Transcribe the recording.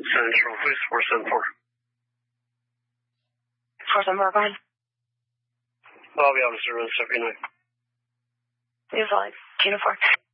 Central, please, 474. 474, go ahead. I'll be able to service every night. Uniform.